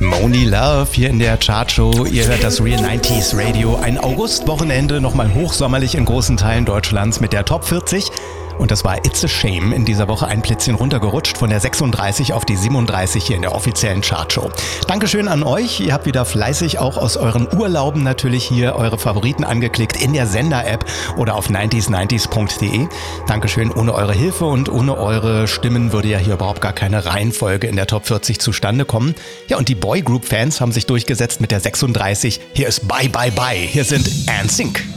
Moni Love hier in der Chartshow. Ihr hört das Real 90s Radio. Ein Augustwochenende, nochmal hochsommerlich in großen Teilen Deutschlands mit der Top 40. Und das war It's a Shame in dieser Woche ein Plätzchen runtergerutscht von der 36 auf die 37 hier in der offiziellen Chartshow. Dankeschön an euch. Ihr habt wieder fleißig auch aus euren Urlauben natürlich hier eure Favoriten angeklickt in der Sender-App oder auf 90s90s.de. Dankeschön. Ohne eure Hilfe und ohne eure Stimmen würde ja hier überhaupt gar keine Reihenfolge in der Top 40 zustande kommen. Ja, und die Boygroup-Fans haben sich durchgesetzt mit der 36. Hier ist Bye Bye Bye. Hier sind NSYNC.